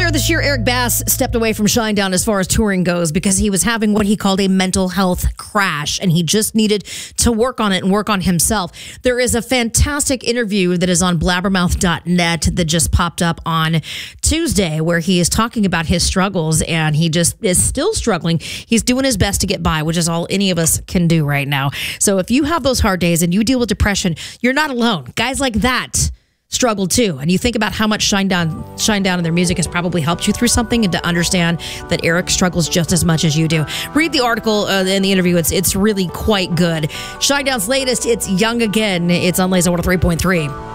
Earlier this year, Eric Bass stepped away from Shinedown as far as touring goes because he was having what he called a mental health crash, and he just needed to work on it and work on himself. There is a fantastic interview that is on blabbermouth.net that just popped up on Tuesday where he is talking about his struggles, and he just is still struggling. He's doing his best to get by, which is all any of us can do right now. So if you have those hard days and you deal with depression, you're not alone. Guys like that struggle too. And you think about how much Shinedown and their music has probably helped you through something, and to understand that Eric struggles just as much as you do. Read the article in the interview. It's really quite good. Shinedown's latest, it's Young Again. It's on Laser 103.3.